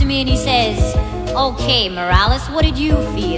to me and he says, "Okay, Morales, what did you feel?"